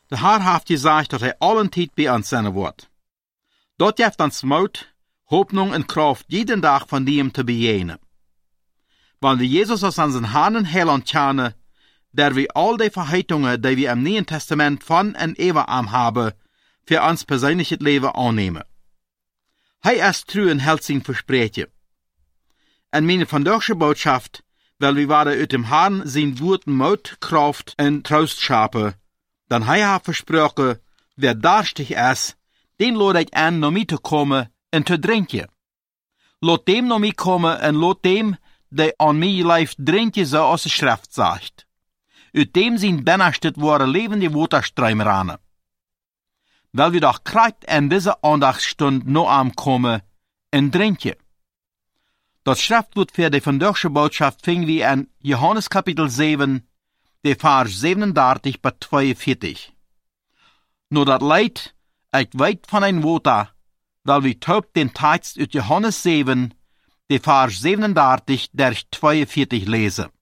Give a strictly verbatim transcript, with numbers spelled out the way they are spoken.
Der Herr heeft gesagt, dat hij allen tijd bij ons zijn wordt. Dat geeft ons moed, Hoffnung en Kraft jeden Tag von dem te bejenen. Wenn wir Jesus aus unseren Handen Heiland kennen, der wir all die Verheißungen, die wir im Neuen Testament von und über am haben, für uns persönliches Leben annehmen. Hij ist treu und hält sein Versprechen. En meine vandaagse Botschaft, weil wir werden uit dem Herrn sein Wort Mut, Kraft und Trost schapen, dann hij hat versprochen, wer durstig ist, den lade ich an, naar mij te komen en te drinken. Laat dem naar mij komen en laat dem, die aan mij leeft, drinken, zo als de Schrift sagt. Uit dem zijn binnenste worden levende Waterströme ranen. Weil wir doch krijgt in diese Andachtsstund noch ankommen en drinken. Das Schriftwort für die vandaagse Botschaft fing wir in Johannes Kapitel sieben, de Vers siebenunddreißig bis zweiundvierzig. Nur dat Leid, ich weit von ein Water, weil wir taub den Text uit Johannes sieben, de Vers siebenunddreißig durch zweiundvierzig lesen.